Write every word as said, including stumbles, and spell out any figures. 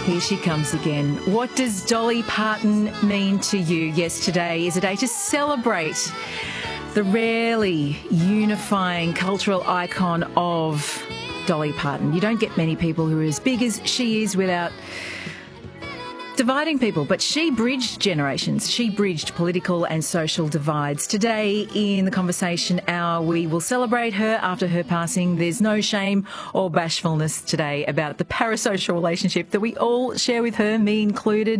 Here she comes again. What does Dolly Parton mean to you? Yes, today is a day to celebrate the rarely unifying cultural icon of Dolly Parton. You don't get many people who are as big as she is without dividing people, but she bridged generations. She bridged political and social divides. Today in the Conversation Hour, we will celebrate her after her passing. There's no shame or bashfulness today about the parasocial relationship that we all share with her, me included.